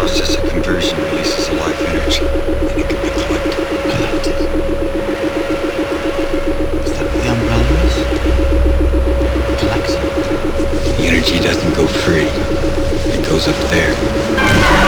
process of conversion releases a life energy, and it can be collected. Collected? Is that what the umbrella is? Collected? The energy doesn't go free. It goes up there.